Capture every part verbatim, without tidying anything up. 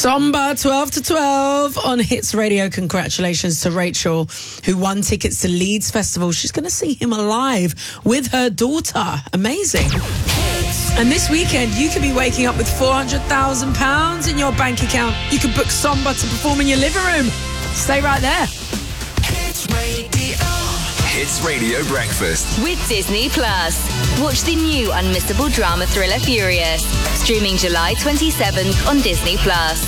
Samba, twelve to twelve on Hits Radio. Congratulations to Rachel, who won tickets to Leeds Festival. She's going to see him live with her daughter. Amazing. And this weekend, you could be waking up with four hundred thousand pounds in your bank account. You could book Samba to perform in your living room. Stay right there. Hits Radio. Hits Radio Breakfast. With Disney Plus. Watch the new unmissable drama thriller Furious. Streaming July twenty-seventh on Disney Plus.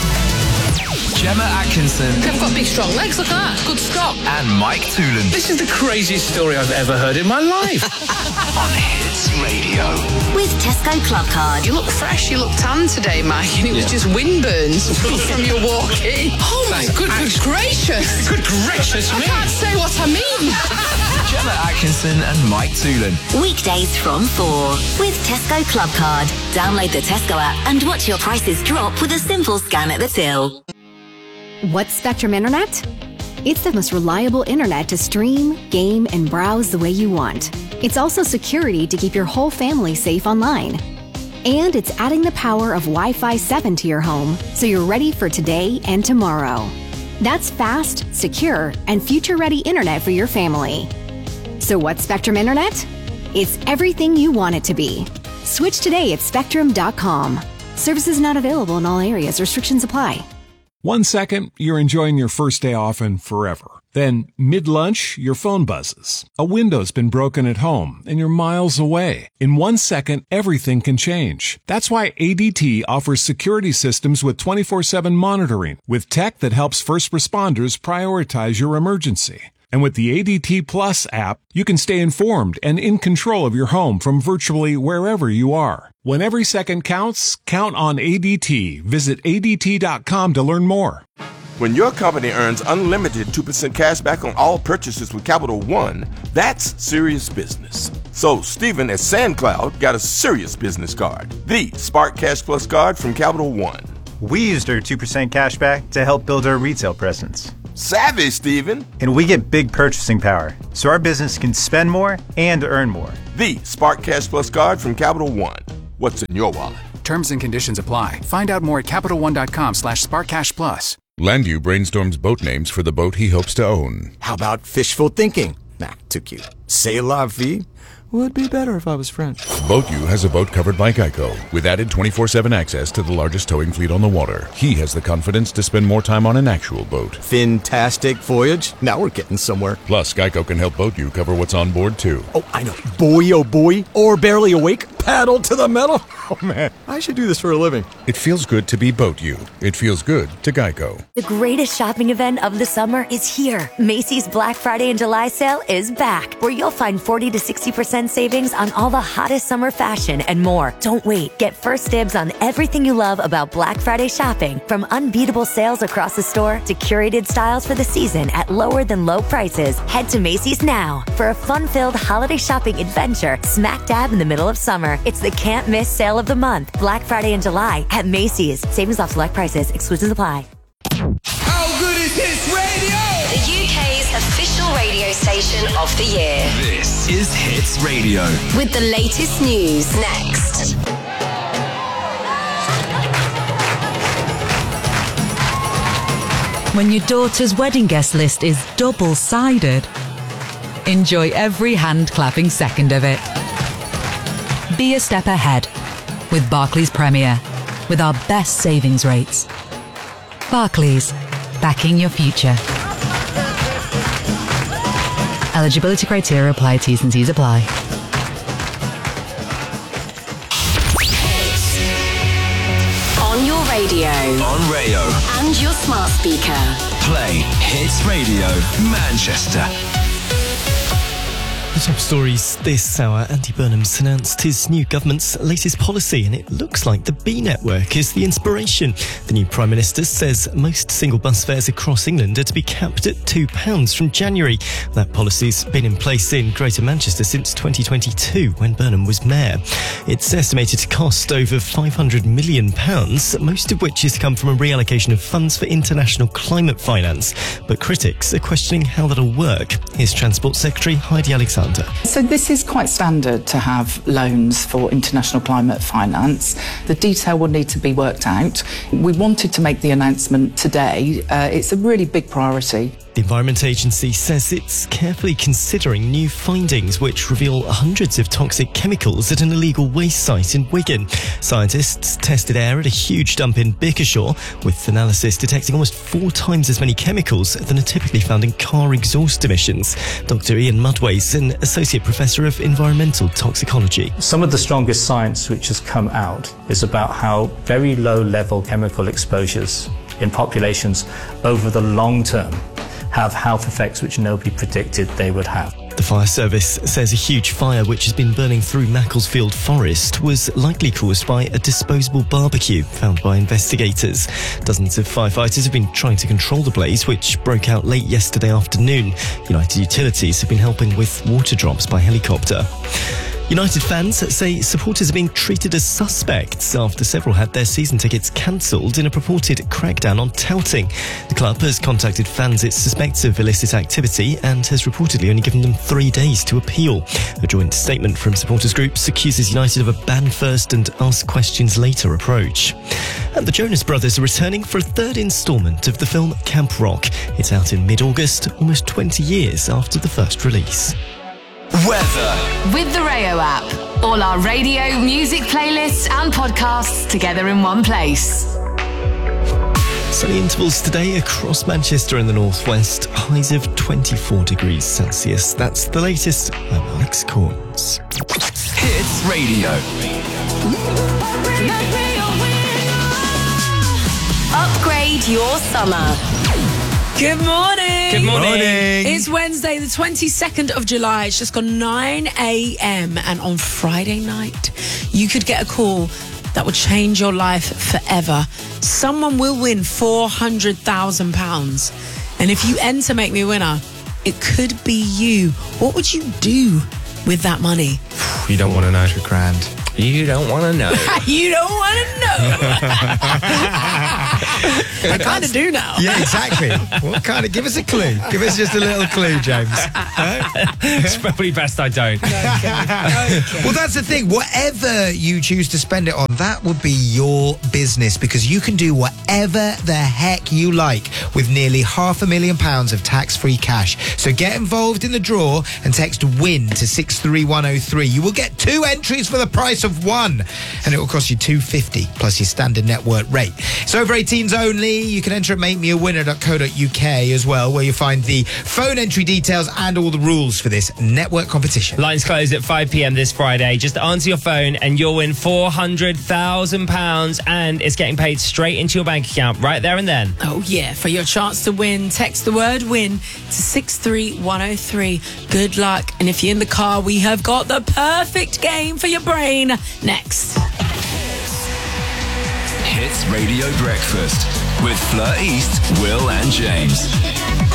Gemma Atkinson. I've got big, strong legs. Look at that. Good Scott. And Mike Toolan. This is the craziest story I've ever heard in my life. On Hits Radio. With Tesco Club Card. You look fresh. You look tan today, Mike. And it was just wind burns from your walking. Oh, my goodness gracious. Good gracious me. I can't say what I mean. Gemma Atkinson and Mike Toolan. Weekdays from four. With Tesco Club Card. Download the Tesco app and watch your prices drop with a simple scan at the till. What's Spectrum Internet? It's the most reliable internet to stream, game, and browse the way you want. It's also security to keep your whole family safe online. And it's adding the power of Wi-Fi seven to your home, so you're ready for today and tomorrow. That's fast, secure, and future-ready internet for your family. So what's Spectrum Internet? It's everything you want it to be. Switch today at spectrum dot com. Services not available in all areas. Restrictions apply. One second, you're enjoying your first day off and forever. Then, mid-lunch, your phone buzzes. A window's been broken at home, and you're miles away. In one second, everything can change. That's why A D T offers security systems with twenty-four seven monitoring, with tech that helps first responders prioritize your emergency. And with the A D T Plus app, you can stay informed and in control of your home from virtually wherever you are. When every second counts, count on A D T. Visit A D T dot com to learn more. When your company earns unlimited two percent cash back on all purchases with Capital One, that's serious business. So Stephen at SandCloud got a serious business card, the Spark Cash Plus card from Capital One. We used our two percent cash back to help build our retail presence. Savvy, Stephen. And we get big purchasing power, so our business can spend more and earn more. The Spark Cash Plus card from Capital One. What's in your wallet? Terms and conditions apply. Find out more at Capital One dot com slash Spark Cash Plus. Landu brainstorms boat names for the boat he hopes to own. How about fishful thinking? Nah, too cute. C'est la vie would be better if I was French. BoatU has a boat covered by Geico, with added twenty-four seven access to the largest towing fleet on the water. He has the confidence to spend more time on an actual boat. Fantastic voyage. Now we're getting somewhere. Plus, Geico can help BoatU cover what's on board, too. Oh, I know. Boy, oh boy. Or barely awake. Paddle to the metal. Oh, man. I should do this for a living. It feels good to be BoatU. It feels good to Geico. The greatest shopping event of the summer is here. Macy's Black Friday and July sale is back, where you'll find forty to sixty percent savings on all the hottest summer fashion and more. Don't wait. Get first dibs on everything you love about Black Friday shopping, from unbeatable sales across the store to curated styles for the season at lower than low prices. Head to Macy's now for a fun-filled holiday shopping adventure smack dab in the middle of summer. It's the can't miss sale of the month. Black Friday and July at Macy's. Savings off select prices. Exclusions apply. How good is Hits Radio? The U K's official radio station of the year. This is Hits Radio. With the latest news next. When your daughter's wedding guest list is double-sided, enjoy every hand-clapping second of it. Be a step ahead with Barclays Premier, with our best savings rates. Barclays, backing your future. Eligibility criteria apply. T's and C's apply. On your radio. On Rayo. And your smart speaker. Play Hits Radio Manchester. The top stories this hour. Andy Burnham's announced his new government's latest policy, and it looks like the B network is the inspiration. The new Prime Minister says most single bus fares across England are to be capped at two pounds from January. That policy's been in place in Greater Manchester since twenty twenty-two, when Burnham was mayor. It's estimated to cost over five hundred million pounds, most of which is to come from a reallocation of funds for international climate finance. But critics are questioning how that'll work. Here's Transport Secretary Heidi Alexander. founder. So this is quite standard to have loans for international climate finance. The detail will need to be worked out. We wanted to make the announcement today. Uh, it's a really big priority. The Environment Agency says it's carefully considering new findings which reveal hundreds of toxic chemicals at an illegal waste site in Wigan. Scientists tested air at a huge dump in Bickershaw, with analysis detecting almost four times as many chemicals than are typically found in car exhaust emissions. Doctor Ian Mudway's an Associate Professor of Environmental Toxicology. Some of the strongest science which has come out is about how very low-level chemical exposures in populations over the long term have health effects which nobody predicted they would have. The fire service says a huge fire which has been burning through Macclesfield Forest was likely caused by a disposable barbecue found by investigators. Dozens of firefighters have been trying to control the blaze, which broke out late yesterday afternoon. United Utilities have been helping with water drops by helicopter. United fans say supporters are being treated as suspects after several had their season tickets cancelled in a purported crackdown on touting. The club has contacted fans it suspects of illicit activity and has reportedly only given them three days to appeal. A joint statement from supporters groups accuses United of a ban first and ask questions later approach. And the Jonas Brothers are returning for a third instalment of the film Camp Rock. It's out in mid-August, almost twenty years after the first release. Weather. With the Rayo app. All our radio, music playlists and podcasts together in one place. Sunny intervals today across Manchester and the northwest. Highs of twenty-four degrees Celsius. That's the latest. I'm Alex Corns. Hits Radio. Upgrade your summer. Good morning. Good morning. It's Wednesday, the twenty-second of July. It's just gone nine a.m. And on Friday night, you could get a call that would change your life forever. Someone will win four hundred thousand pounds. And if you enter Make Me a Winner, it could be you. What would you do with that money? You don't want to know. Grand. You don't want to know. You don't want to know. I kind of do now. Yeah, exactly. What kind of? Give us a clue. Give us just a little clue, James. It's probably best I don't. Okay. Okay. Well, that's the thing. Whatever you choose to spend it on, that would be your business, because you can do whatever the heck you like with nearly half a million pounds of tax-free cash. So get involved in the draw and text WIN to six three one oh three. You will get two entries for the price of one, and it will cost you two hundred fifty pounds plus your standard network rate. It's over eighteens only. You can enter at make me a winner dot co dot uk as well, where you find the phone entry details and all the rules for this network competition. Lines close at five p.m. this Friday. Just answer your phone and you'll win four hundred thousand pounds, and it's getting paid straight into your bank account right there and then. Oh yeah, for your chance to win, text the word WIN to six three one oh three. Good luck. And if you're in the car, we have got the perfect game for your brain next. Hits Radio Breakfast with Fleur East, Will and James.